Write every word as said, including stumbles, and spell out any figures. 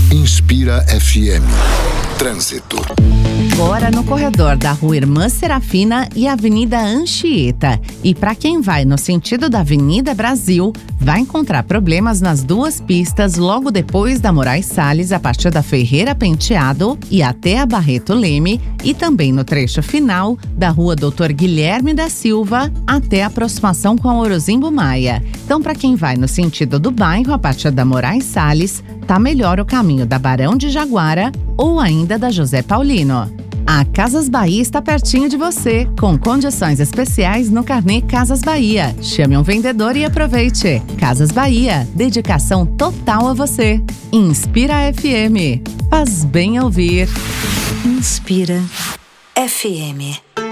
Inspira F M. Trânsito. Agora no corredor da Rua Irmã Serafina e Avenida Anchieta. E para quem vai no sentido da Avenida Brasil, vai encontrar problemas nas duas pistas logo depois da Moraes Salles, a partir da Ferreira Penteado e até a Barreto Leme, e também no trecho final da Rua Doutor Guilherme da Silva até a aproximação com a Orozimbo Maia. Então, para quem vai no sentido do bairro, a partir da Moraes Salles, tá melhor o caminho da Barão de Jaguara ou ainda da José Paulino. A Casas Bahia está pertinho de você, com condições especiais no carnê Casas Bahia. Chame um vendedor e aproveite. Casas Bahia, dedicação total a você. Inspira F M. Faz bem ouvir. Inspira F M.